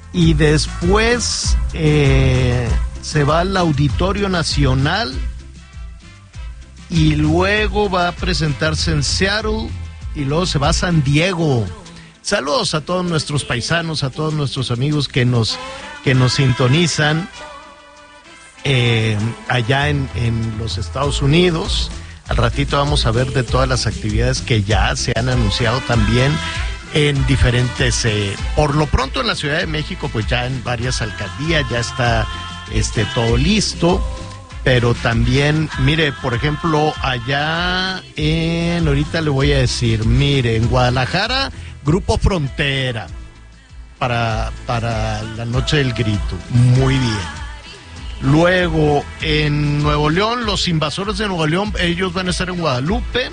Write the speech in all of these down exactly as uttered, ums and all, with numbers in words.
y después eh, se va al Auditorio Nacional y luego va a presentarse en Seattle y luego se va a San Diego. Saludos a todos nuestros paisanos, a todos nuestros amigos que nos, que nos sintonizan eh, allá en, en los Estados Unidos. Al ratito vamos a ver de todas las actividades que ya se han anunciado también en diferentes, eh, por lo pronto en la Ciudad de México, pues ya en varias alcaldías ya está este, todo listo, pero también, mire, por ejemplo, allá en, ahorita le voy a decir, mire, en Guadalajara, Grupo Frontera, para, para la Noche del Grito, muy bien. Luego, en Nuevo León, los Invasores de Nuevo León, ellos van a estar en Guadalupe.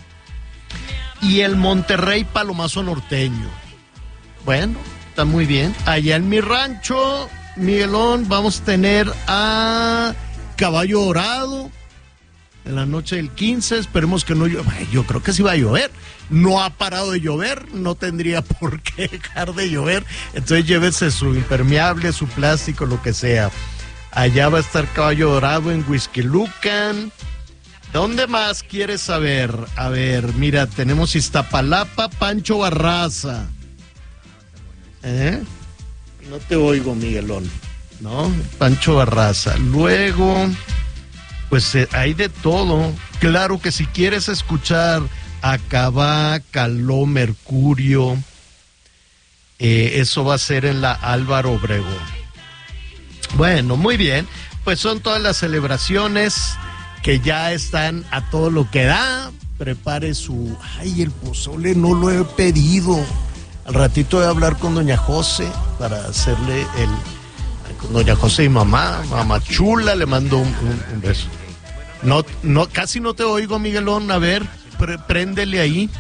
Y el Monterrey Palomazo Norteño. Bueno, está muy bien. Allá en mi rancho, Miguelón, vamos a tener a Caballo Dorado en la noche del quince. Esperemos que no llueva. Yo creo que sí va a llover. No ha parado de llover, no tendría por qué dejar de llover. Entonces llévese su impermeable, su plástico, lo que sea. Allá va a estar Caballo Dorado en Huixquilucan. ¿Dónde más quieres saber? A ver, mira, tenemos Iztapalapa, Pancho Barraza. ¿Eh? No te oigo, Miguelón. ¿No? Pancho Barraza. Luego, pues eh, hay de todo. Claro que si quieres escuchar Acabá, Caló, Mercurio, eh, eso va a ser en la Álvaro Obregón. Bueno, muy bien. Pues son todas las celebraciones que ya están a todo lo que da. Prepare su... Ay, el pozole no lo he pedido. Al ratito voy a hablar con doña José para hacerle el... Con doña José y mamá, mamá chula, le mando un, un, un beso. No, no, casi no te oigo, Miguelón. A ver, pre- préndele ahí.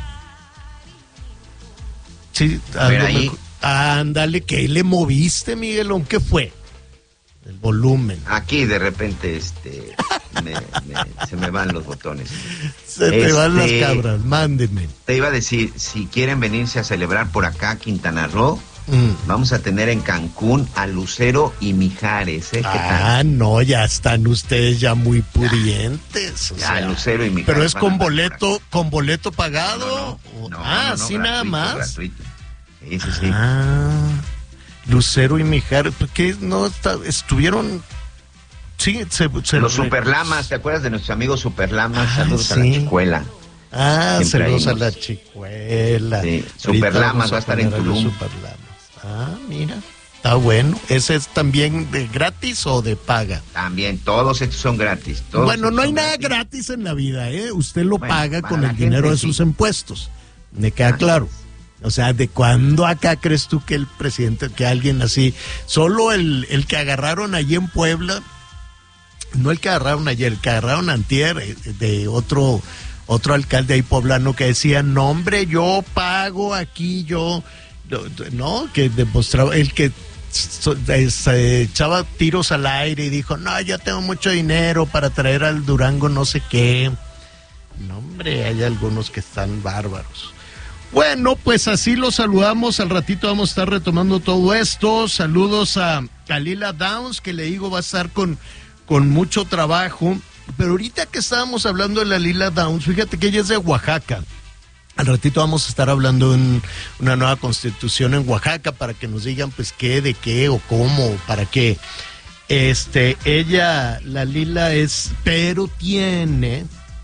Sí, ándale, ándale, ¿qué le moviste, Miguelón? ¿Qué fue? El volumen. Aquí de repente este me, me, se me van los botones. Se te este, van las cabras, mándeme. Te iba a decir, si quieren venirse a celebrar por acá Quintana Roo, mm. vamos a tener en Cancún a Lucero y Mijares. ¿eh? Ah, no, ya están ustedes ya muy pudientes. Ya, o sea, ya Lucero y Mijares. Pero es con boleto, con boleto pagado. No, no, no, ah, no, no, sí, gratuito, nada más. Gratuito. Sí, sí, sí. Ah. Lucero y Mijares, ¿qué? No, está, estuvieron, sí, se, se los Superlamas, ¿te acuerdas de nuestros amigos Superlamas? Ah, saludos sí. a la Chicuela. Ah, saludos a la Chicuela. Sí, Superlamas va a estar en Tulum. Ah, mira, está bueno. ¿Ese es también de gratis o de paga? También, todos estos son gratis. Todos bueno, no hay nada gratis. gratis en la vida, ¿eh? Usted lo bueno, paga con el gente, dinero de sí. sus impuestos. Me queda ah, claro. O sea, ¿de cuándo acá crees tú que el presidente, que alguien así, solo el, el que agarraron allí en Puebla, no el que agarraron ayer, el que agarraron antier, de otro, otro alcalde ahí poblano que decía, no hombre, yo pago aquí, yo, no, que demostraba, el que se echaba tiros al aire y dijo, no, yo tengo mucho dinero para traer al Durango no sé qué. No hombre, hay algunos que están bárbaros. Bueno, pues así los saludamos, al ratito vamos a estar retomando todo esto. Saludos a, a Lila Downs, que le digo va a estar con, con mucho trabajo, pero ahorita que estábamos hablando de la Lila Downs, fíjate que ella es de Oaxaca. Al ratito vamos a estar hablando de un, una nueva constitución en Oaxaca para que nos digan pues qué, de qué o cómo, para qué. Este, ella, la Lila es, pero tiene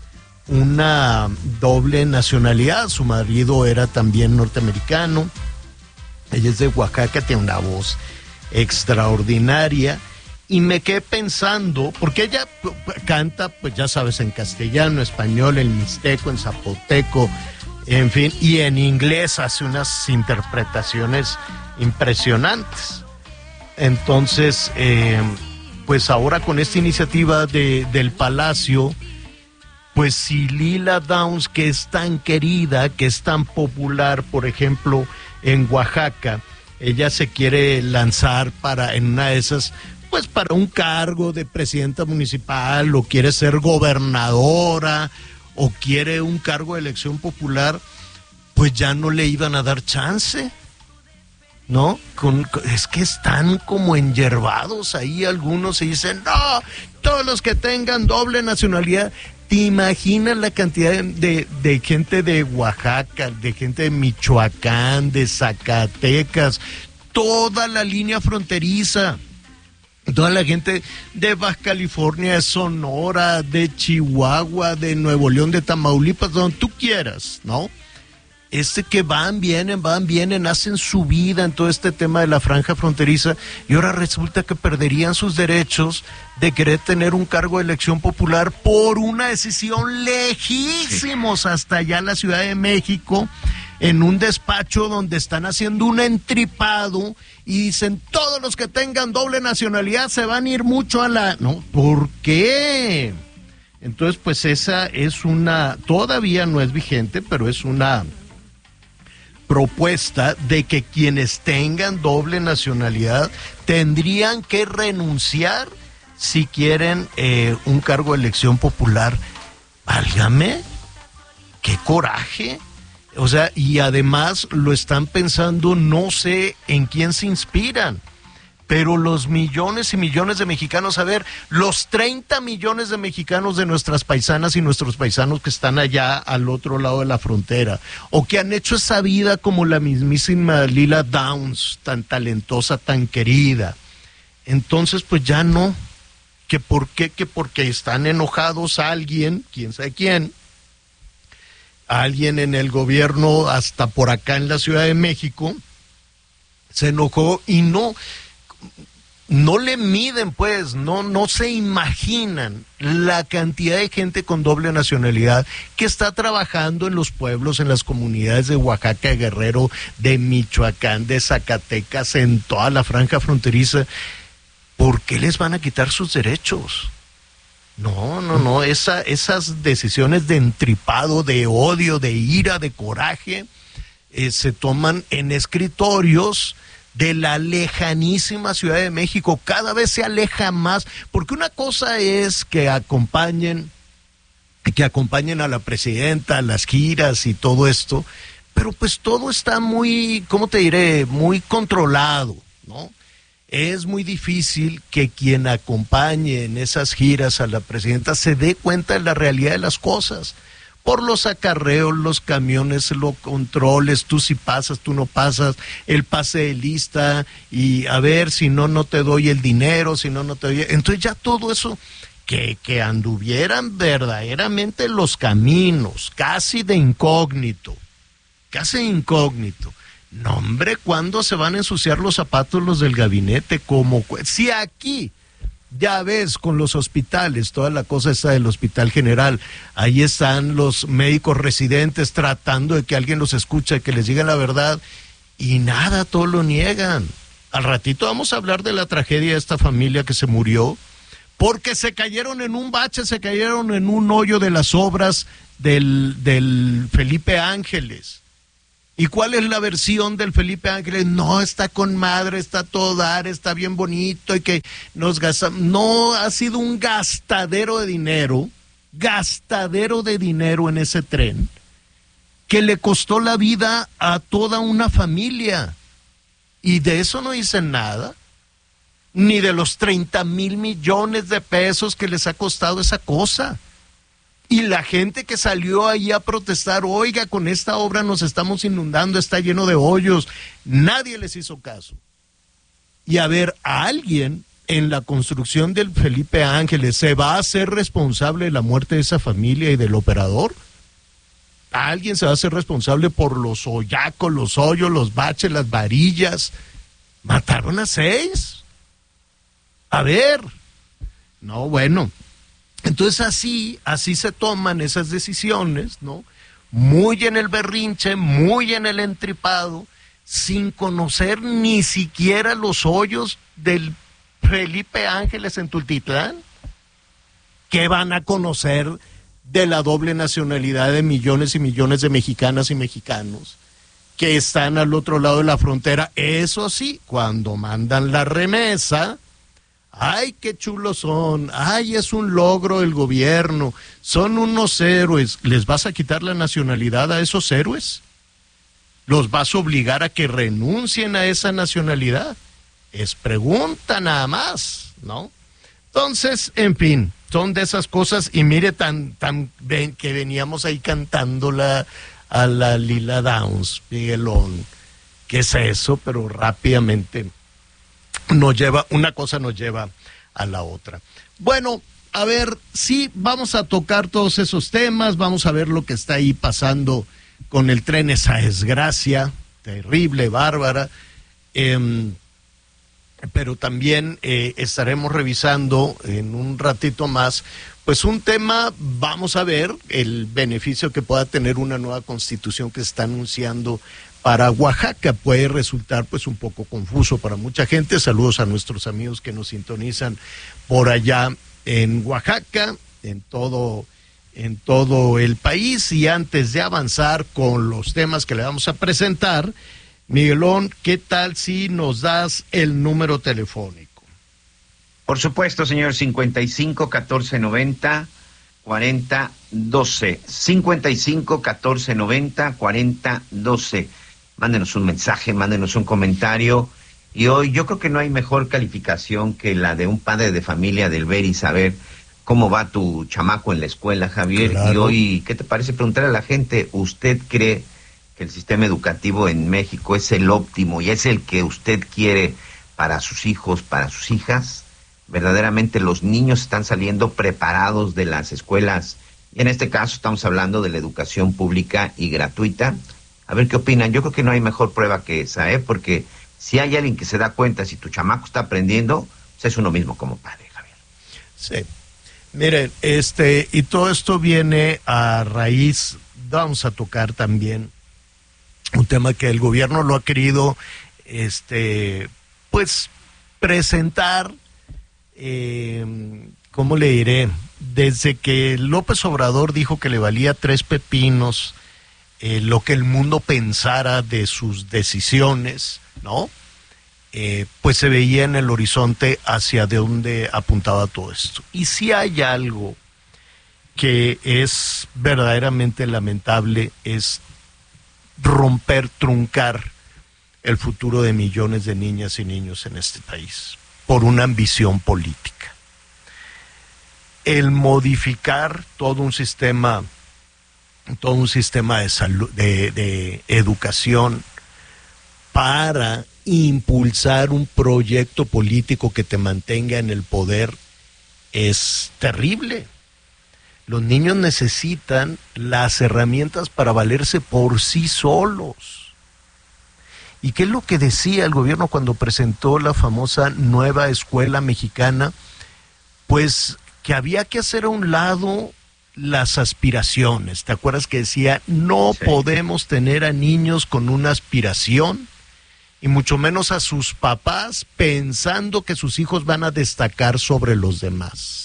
una doble nacionalidad. Su marido era también norteamericano, ella es de Oaxaca, tiene una voz extraordinaria y me quedé pensando, porque ella canta, pues ya sabes, en castellano, español, en mixteco, en zapoteco, en fin, y en inglés hace unas interpretaciones impresionantes. Entonces, eh, pues ahora con esta iniciativa de, del Palacio, pues si Lila Downs, que es tan querida, que es tan popular, por ejemplo, en Oaxaca, ella se quiere lanzar para, en una de esas, pues para un cargo de presidenta municipal, o quiere ser gobernadora, o quiere un cargo de elección popular, pues ya no le iban a dar chance. ¿no? Con, con, es que están como enyervados ahí algunos y dicen, no, todos los que tengan doble nacionalidad. ¿Te imaginas la cantidad de, de, de gente de Oaxaca, de gente de Michoacán, de Zacatecas, toda la línea fronteriza, toda la gente de Baja California, de Sonora, de Chihuahua, de Nuevo León, de Tamaulipas, donde tú quieras, ¿no? Este que van, vienen, van, vienen, hacen su vida en todo este tema de la franja fronteriza y ahora resulta que perderían sus derechos de querer tener un cargo de elección popular por una decisión lejísimos sí. hasta allá en la Ciudad de México, en un despacho donde están haciendo un entripado y dicen todos los que tengan doble nacionalidad se van a ir mucho a la... No, ¿por qué? Entonces, pues esa es una, todavía no es vigente, pero es una propuesta de que quienes tengan doble nacionalidad tendrían que renunciar si quieren eh, un cargo de elección popular. Válgame, qué coraje. O sea, y además lo están pensando, no sé en quién se inspiran, pero los millones y millones de mexicanos, a ver, los treinta millones de mexicanos de nuestras paisanas y nuestros paisanos que están allá al otro lado de la frontera, o que han hecho esa vida como la mismísima Lila Downs, tan talentosa, tan querida. Entonces, pues ya no, que por qué, que porque están enojados a alguien, quién sabe quién, a alguien en el gobierno, hasta por acá en la Ciudad de México, se enojó y no... No le miden, pues, no, no se imaginan la cantidad de gente con doble nacionalidad que está trabajando en los pueblos, en las comunidades de Oaxaca, de Guerrero, de Michoacán, de Zacatecas, en toda la franja fronteriza. ¿Por qué les van a quitar sus derechos? No, no, no, esa, esas decisiones de entripado, de odio, de ira, de coraje, eh, se toman en escritorios de la lejanísima Ciudad de México. Cada vez se aleja más, porque una cosa es que acompañen, que acompañen a la presidenta, a las giras y todo esto, pero pues todo está muy, ¿cómo te diré?, muy controlado, ¿no? Es muy difícil que quien acompañe en esas giras a la presidenta se dé cuenta de la realidad de las cosas. Por los acarreos, los camiones, los controles, tú si pasas, tú no pasas, el pase de lista, y a ver, si no, no te doy el dinero, si no, no te doy... Entonces ya todo eso, que, que anduvieran verdaderamente los caminos, casi de incógnito, casi de incógnito. No, hombre, ¿cuándo se van a ensuciar los zapatos los del gabinete? Como si aquí... Ya ves, con los hospitales, toda la cosa está del Hospital General, ahí están los médicos residentes tratando de que alguien los escuche, que les digan la verdad, y nada, todo lo niegan. Al ratito vamos a hablar de la tragedia de esta familia que se murió, porque se cayeron en un bache, se cayeron en un hoyo de las obras del, del Felipe Ángeles. ¿Y cuál es la versión del Felipe Ángeles? No, está con madre, está todo dar, está bien bonito y que nos gastamos. No, ha sido un gastadero de dinero, gastadero de dinero en ese tren, que le costó la vida a toda una familia. Y de eso no dicen nada, ni de los treinta mil millones de pesos que les ha costado esa cosa. Y la gente que salió ahí a protestar, oiga, con esta obra nos estamos inundando, está lleno de hoyos, nadie les hizo caso. Y a ver, a alguien en la construcción del Felipe Ángeles se va a hacer responsable de la muerte de esa familia y del operador. ¿A alguien se va a hacer responsable por los hoyacos, los hoyos, los baches, las varillas? ¿Mataron a seis? A ver, no, bueno... Entonces así, así se toman esas decisiones, ¿no? Muy en el berrinche, muy en el entripado, sin conocer ni siquiera los hoyos del Felipe Ángeles en Tultitlán. ¿Qué van a conocer de la doble nacionalidad de millones y millones de mexicanas y mexicanos que están al otro lado de la frontera? Eso sí, cuando mandan la remesa... ¡Ay, qué chulos son! ¡Ay, es un logro del gobierno! Son unos héroes. ¿Les vas a quitar la nacionalidad a esos héroes? ¿Los vas a obligar a que renuncien a esa nacionalidad? Es pregunta nada más, ¿no? Entonces, en fin, son de esas cosas, y mire tan, tan ven, que veníamos ahí cantándola a la Lila Downs, Miguelón, ¿qué es eso? Pero rápidamente nos lleva, una cosa nos lleva a la otra. Bueno, a ver, sí, vamos a tocar todos esos temas, vamos a ver lo que está ahí pasando con el tren, esa desgracia terrible, bárbara, eh, pero también eh, estaremos revisando en un ratito más, pues un tema, vamos a ver el beneficio que pueda tener una nueva constitución que se está anunciando para Oaxaca. Puede resultar pues un poco confuso para mucha gente. Saludos a nuestros amigos que nos sintonizan por allá en Oaxaca, en todo, en todo el país. Y antes de avanzar con los temas que le vamos a presentar, Miguelón, ¿qué tal si nos das el número telefónico? Por supuesto, señor, cincuenta y cinco, catorce noventa, cuarenta, doce. cincuenta y cinco, catorce noventa, cuarenta, doce. Mándenos un mensaje, mándenos un comentario. Y hoy yo creo que no hay mejor calificación que la de un padre de familia del ver y saber cómo va tu chamaco en la escuela, Javier. Claro. Y hoy, ¿qué te parece preguntarle a la gente, ¿usted cree que el sistema educativo en México es el óptimo y es el que usted quiere para sus hijos, para sus hijas? Verdaderamente los niños están saliendo preparados de las escuelas, y en este caso estamos hablando de la educación pública y gratuita. A ver qué opinan. Yo creo que no hay mejor prueba que esa, ¿eh? Porque si hay alguien que se da cuenta si tu chamaco está aprendiendo, pues es uno mismo como padre, Javier. Sí. Miren, este, y todo esto viene a raíz, vamos a tocar también un tema que el gobierno lo ha querido, este, pues, presentar, eh, ¿cómo le diré? Desde que López Obrador dijo que le valía tres pepinos eh, lo que el mundo pensara de sus decisiones, ¿no? Eh, pues se veía en el horizonte hacia de dónde apuntaba todo esto. Y si hay algo que es verdaderamente lamentable, es romper, truncar el futuro de millones de niñas y niños en este país por una ambición política. El modificar todo un sistema, todo un sistema de salud, de, de educación para impulsar un proyecto político que te mantenga en el poder es terrible. Los niños necesitan las herramientas para valerse por sí solos. ¿Y qué es lo que decía el gobierno cuando presentó la famosa nueva escuela mexicana? Pues que había que hacer a un lado las aspiraciones. ¿Te acuerdas que decía, no sí. podemos tener a niños con una aspiración, y mucho menos a sus papás pensando que sus hijos van a destacar sobre los demás?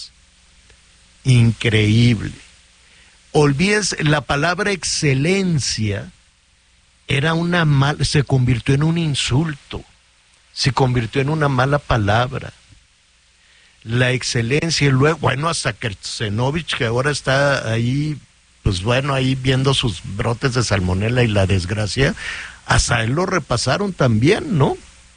Increíble. Olvídense, la palabra excelencia era una mal, se convirtió en un insulto, se convirtió en una mala palabra. La excelencia, y luego, bueno, hasta Kertsenovich, que ahora está ahí, pues bueno, ahí viendo sus brotes de salmonela y la desgracia, hasta él lo repasaron también, ¿no?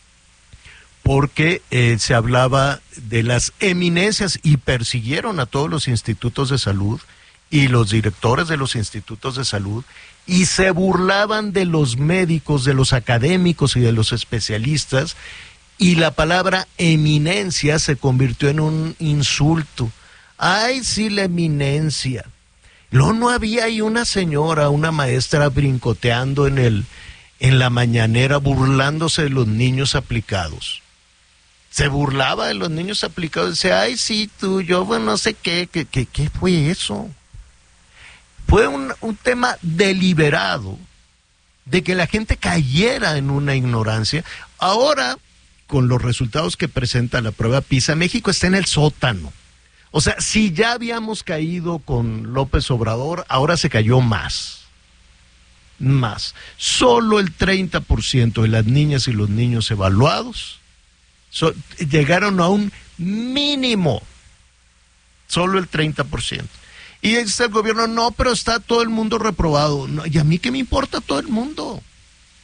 Porque eh, se hablaba de las eminencias y persiguieron a todos los institutos de salud y los directores de los institutos de salud, y se burlaban de los médicos, de los académicos y de los especialistas, y la palabra eminencia se convirtió en un insulto. ¡Ay, sí, la eminencia! Luego no había ahí una señora, una maestra brincoteando en el, en la mañanera, burlándose de los niños aplicados. Se burlaba de los niños aplicados, decía, ay, sí, tú, yo, bueno, no sé qué, qué, qué, qué fue eso. Fue un, un tema deliberado de que la gente cayera en una ignorancia. Ahora, con los resultados que presenta la prueba PISA, México está en el sótano. O sea, si ya habíamos caído con López Obrador, ahora se cayó más. Más. Solo el treinta por ciento de las niñas y los niños evaluados So, llegaron a un mínimo, solo el treinta por ciento. Y dice el gobierno, no, pero está todo el mundo reprobado. No, ¿y a mí qué me importa todo el mundo?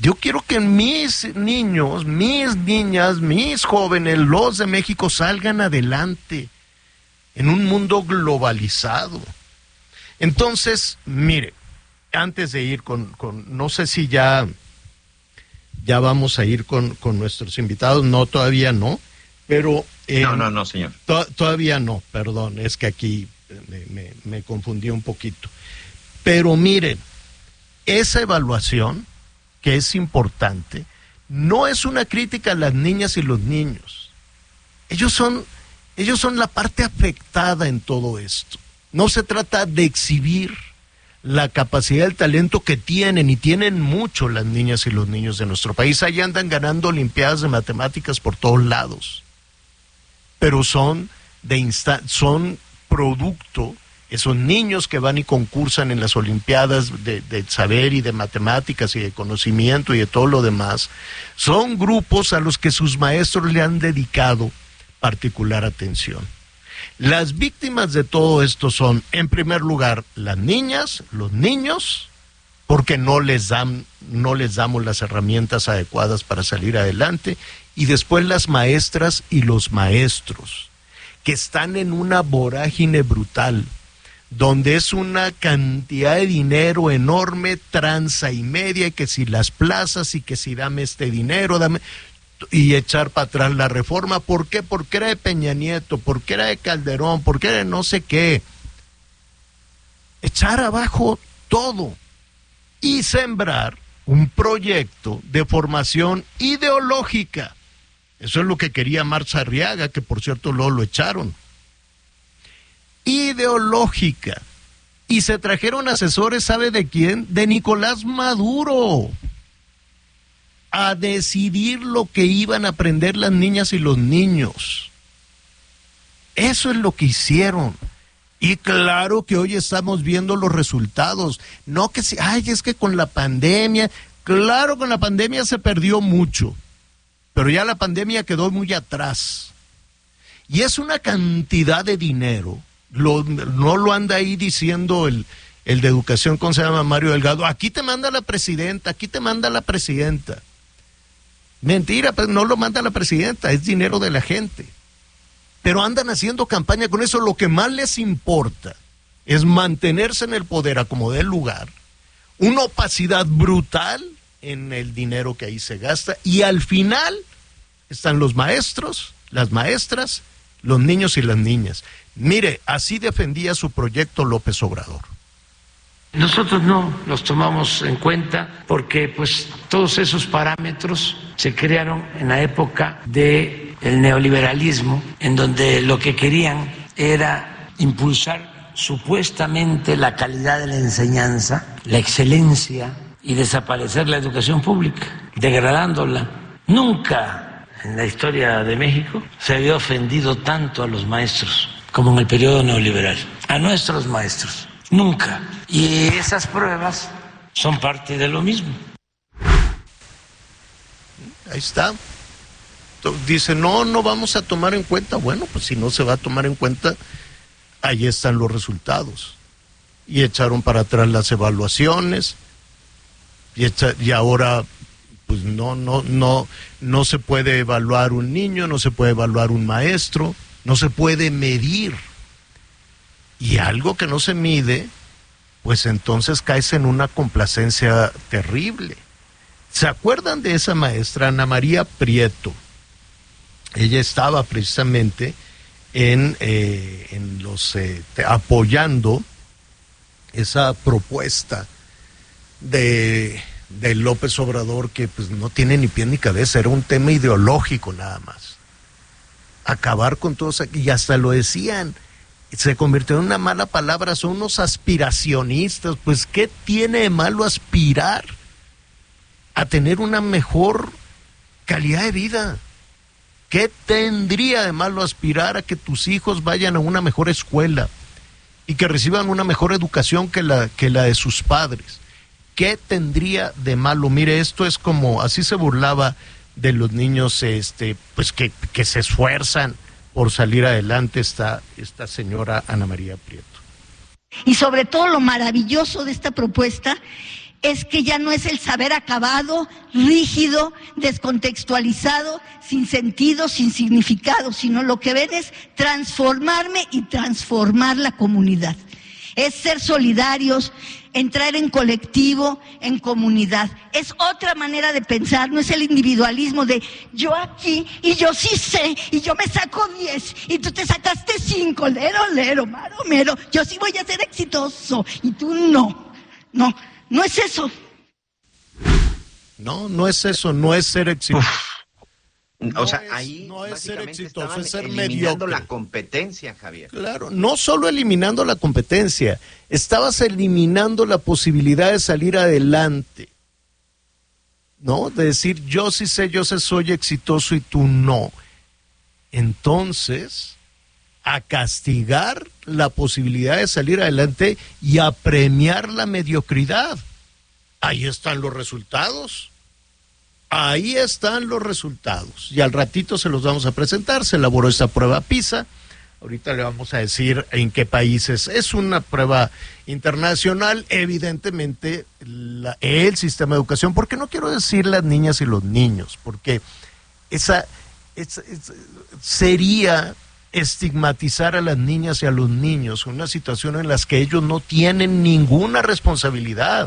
Yo quiero que mis niños, mis niñas, mis jóvenes, los de México salgan adelante en un mundo globalizado. Entonces, mire, antes de ir con, con no sé si ya, ya vamos a ir con, con nuestros invitados, no, todavía no, pero... Eh, no, no, no, señor. To, todavía no, perdón, es que aquí me, me, me confundí un poquito. Pero miren, esa evaluación, que es importante, no es una crítica a las niñas y los niños. Ellos son, ellos son la parte afectada en todo esto. No se trata de exhibir la capacidad, el talento que tienen, y tienen mucho las niñas y los niños de nuestro país. Ahí andan ganando olimpiadas de matemáticas por todos lados. Pero son de insta- son producto, esos niños que van y concursan en las olimpiadas de, de saber y de matemáticas y de conocimiento y de todo lo demás, son grupos a los que sus maestros le han dedicado particular atención. Las víctimas de todo esto son, en primer lugar, las niñas, los niños, porque no les dan, no les damos las herramientas adecuadas para salir adelante, y después las maestras y los maestros, que están en una vorágine brutal, donde es una cantidad de dinero enorme, tranza y media, y que si las plazas, y que si dame este dinero, dame, y echar para atrás la reforma. ¿Por qué? Porque era de Peña Nieto, porque era de Calderón, porque era de no sé qué. Echar abajo todo y sembrar un proyecto de formación ideológica. Eso es lo que quería Marta Arriaga, que por cierto luego lo echaron. Ideológica. Y se trajeron asesores, ¿sabe de quién? De Nicolás Maduro, a decidir lo que iban a aprender las niñas y los niños. Eso es lo que hicieron. Y claro que hoy estamos viendo los resultados. No que si, ay, es que con la pandemia, claro, con la pandemia se perdió mucho, pero ya la pandemia quedó muy atrás. Y es una cantidad de dinero. Lo, no lo anda ahí diciendo el, el de educación, ¿cómo se llama? Mario Delgado. Aquí te manda la presidenta, aquí te manda la presidenta. Mentira, pues no lo manda la presidenta, es dinero de la gente. Pero andan haciendo campaña con eso. Lo que más les importa es mantenerse en el poder a como dé lugar, una opacidad brutal en el dinero que ahí se gasta, y al final están los maestros, las maestras, los niños y las niñas. Mire, así defendía su proyecto López Obrador. Nosotros no los tomamos en cuenta porque pues todos esos parámetros se crearon en la época del neoliberalismo, en donde lo que querían era impulsar supuestamente la calidad de la enseñanza, la excelencia, y desaparecer la educación pública, degradándola. Nunca en la historia de México se había ofendido tanto a los maestros como en el periodo neoliberal, a nuestros maestros, nunca. Y esas pruebas son parte de lo mismo. Ahí está. Dice, no, no vamos a tomar en cuenta. Bueno, pues si no se va a tomar en cuenta, ahí están los resultados. Y echaron para atrás las evaluaciones, y, echa, y ahora pues no, no, no, no se puede evaluar un niño, no se puede evaluar un maestro, no se puede medir. Y algo que no se mide, pues entonces caes en una complacencia terrible. ¿Se acuerdan de esa maestra, Ana María Prieto? Ella estaba precisamente en, eh, en los eh, apoyando esa propuesta de, de López Obrador, que pues no tiene ni pie ni cabeza, era un tema ideológico nada más. Acabar con todos, y hasta lo decían, se convirtió en una mala palabra, son unos aspiracionistas. Pues ¿qué tiene de malo aspirar a tener una mejor calidad de vida? ¿Qué tendría de malo aspirar a que tus hijos vayan a una mejor escuela y que reciban una mejor educación que la, que la de sus padres? ¿Qué tendría de malo? Mire, esto es como, así se burlaba de los niños, este, pues que, que se esfuerzan por salir adelante, esta, esta señora Ana María Prieto. Y sobre todo lo maravilloso de esta propuesta es que ya no es el saber acabado, rígido, descontextualizado, sin sentido, sin significado, sino lo que ven es transformarme y transformar la comunidad. Es ser solidarios, entrar en colectivo, en comunidad. Es otra manera de pensar, no es el individualismo de yo aquí y yo sí sé y yo me saco diez y tú te sacaste cinco, lero, lero, maro, mero, yo sí voy a ser exitoso y tú no. No, no es eso. No, no es eso, no es ser exitoso. No o sea, es, ahí no es ser exitoso, es ser eliminando mediocre. la competencia, Javier. Claro, no solo eliminando la competencia, estabas eliminando la posibilidad de salir adelante, ¿no? De decir, yo sí sé, yo sé, soy exitoso y tú no. Entonces, a castigar la posibilidad de salir adelante y a premiar la mediocridad. Ahí están los resultados. Ahí están los resultados y al ratito se los vamos a presentar. Se elaboró esta prueba PISA. Ahorita le vamos a decir en qué países. Es una prueba internacional, evidentemente la, el sistema de educación, porque no quiero decir las niñas y los niños, porque esa, esa, esa sería estigmatizar a las niñas y a los niños, una situación en la que ellos no tienen ninguna responsabilidad.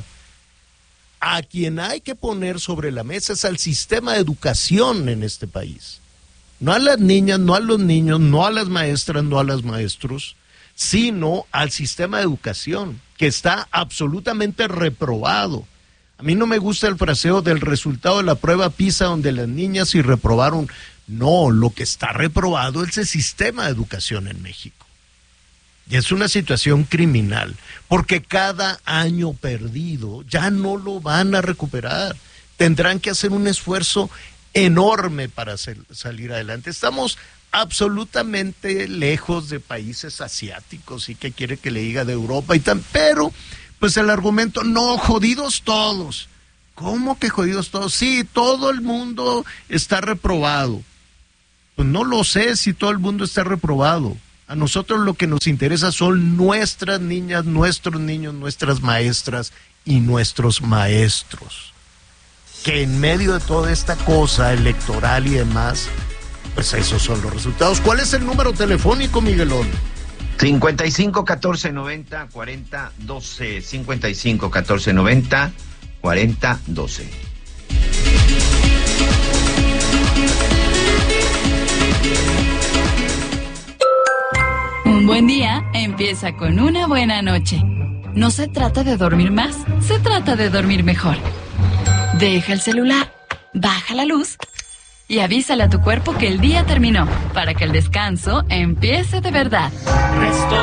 A quien hay que poner sobre la mesa es al sistema de educación en este país. No a las niñas, no a los niños, no a las maestras, no a los maestros, sino al sistema de educación, que está absolutamente reprobado. A mí no me gusta el fraseo del resultado de la prueba PISA donde las niñas sí reprobaron. No, lo que está reprobado es el sistema de educación en México. Y es una situación criminal, porque cada año perdido ya no lo van a recuperar. Tendrán que hacer un esfuerzo enorme para hacer, salir adelante. Estamos absolutamente lejos de países asiáticos, y que quiere que le diga de Europa y tan, pero pues el argumento, no, jodidos todos. ¿Cómo que jodidos todos? Sí, todo el mundo está reprobado. Pues no lo sé si todo el mundo está reprobado. A nosotros lo que nos interesa son nuestras niñas, nuestros niños, nuestras maestras y nuestros maestros. Que en medio de toda esta cosa electoral y demás, pues esos son los resultados. ¿Cuál es el número telefónico, Miguelón? cincuenta y cinco, catorce, noventa, cuarenta, doce. cincuenta y cinco, catorce, noventa, cuarenta, doce. Un buen día empieza con una buena noche. No se trata de dormir más, se trata de dormir mejor. Deja el celular, baja la luz y avísale a tu cuerpo que el día terminó, para que el descanso empiece de verdad. Resto